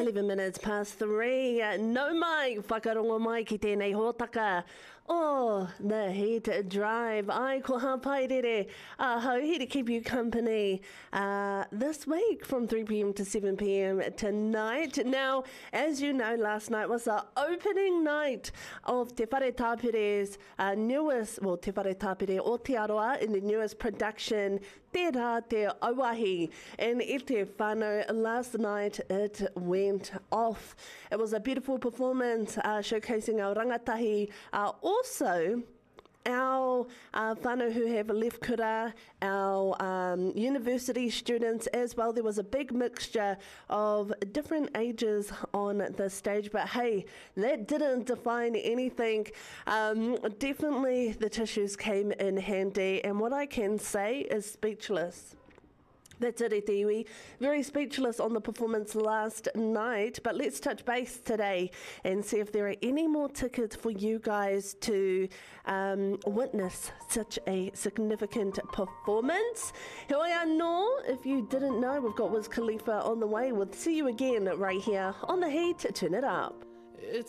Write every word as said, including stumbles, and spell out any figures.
eleven minutes past three. No mai, whakarongo mai ki tēnei hōtaka. Oh, the heat drive. Ai ko hapairere. Uh, ho, here to keep you company uh, this week from three p.m. to seven p.m. tonight. Now, as you know, last night was the opening night of Te Whare Tāpere's uh, newest, well, Te Whare Tāpere o Te Aroa in the newest production, Tērā Te Auahi. And i te whānau, last night it went off. It was a beautiful performance uh, showcasing our rangatahi. Uh, also, our uh, whānau who have left kura, our um, university students as well. There was a big mixture of different ages on the stage, but hey, that didn't define anything. Um, definitely the tissues came in handy, and what I can say is speechless. That's it, te iwi. Very speechless on the performance last night, but let's touch base today and see if there are any more tickets for you guys to um, witness such a significant performance. Heoi anō, if you didn't know, we've got Wiz Khalifa on the way. We'll see you again right here on The Heat. Turn it up. It's